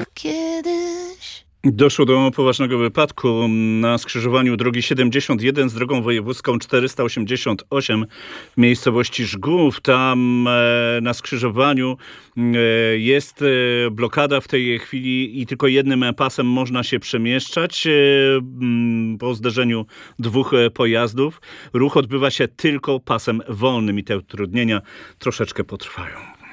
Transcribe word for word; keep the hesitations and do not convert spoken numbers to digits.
kiedyś. Doszło do poważnego wypadku na skrzyżowaniu drogi siedemdziesiąt jeden z drogą wojewódzką czterysta osiemdziesiąt osiem w miejscowości Żgów. Tam e, na skrzyżowaniu e, jest e, blokada w tej chwili i tylko jednym pasem można się przemieszczać e, m, po zderzeniu dwóch e, pojazdów. Ruch odbywa się tylko pasem wolnym i te utrudnienia troszeczkę potrwają.